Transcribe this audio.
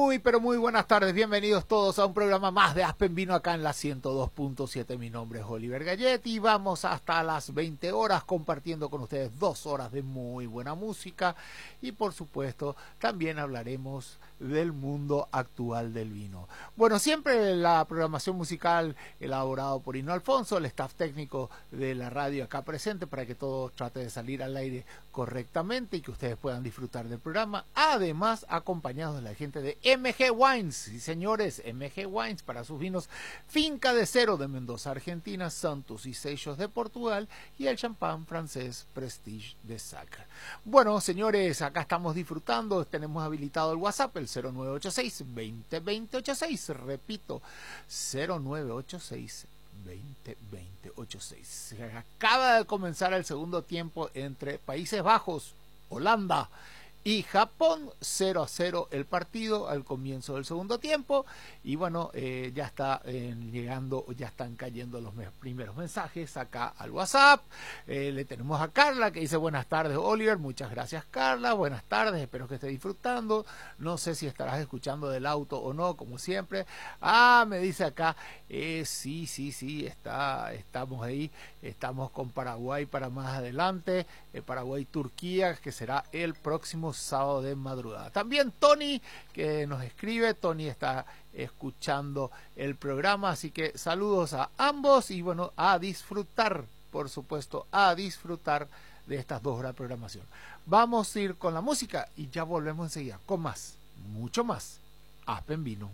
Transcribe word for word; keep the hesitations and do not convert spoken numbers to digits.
Muy, pero muy buenas tardes. Bienvenidos todos a un programa más de Aspen Vino acá en la ciento dos punto siete. Mi nombre es Oliver Galletti y vamos hasta las veinte horas compartiendo con ustedes dos horas de muy buena música y por supuesto también hablaremos del mundo actual del vino. Bueno, siempre la programación musical elaborado por Hino Alfonso, el staff técnico de la radio acá presente para que todo trate de salir al aire correctamente y que ustedes puedan disfrutar del programa. Además, acompañados de la gente de M G Wines. Sí, señores, M G Wines para sus vinos Finca de Cero de Mendoza, Argentina, Santos y Seixos de Portugal y el champán francés Prestige de Sacre. Bueno, señores, acá estamos disfrutando. Tenemos habilitado el WhatsApp, el cero nueve ocho seis, veinte, veinte, ochenta y seis. Repito, cero nueve ocho seis, veinte, veinte, ochenta y seis. Acaba de comenzar el segundo tiempo entre Países Bajos, Holanda y Japón. Cero a cero el partido al comienzo del segundo tiempo. Y bueno, eh, ya está eh, llegando, ya están cayendo los me primeros mensajes acá al WhatsApp. Eh, le tenemos a Carla que dice: buenas tardes, Oliver. Muchas gracias, Carla. Buenas tardes, espero que esté disfrutando. No sé si estarás escuchando del auto o no, como siempre. Ah, me dice acá, eh, sí, sí, sí, está, estamos ahí. Estamos con Paraguay para más adelante. Eh, Paraguay-Turquía, que será el próximo sábado de madrugada. También Tony, que nos escribe. Tony está escuchando el programa, así que saludos a ambos y bueno, a disfrutar, por supuesto, a disfrutar de estas dos horas de programación. Vamos a ir con la música y ya volvemos enseguida con más, mucho más Aspen Vino.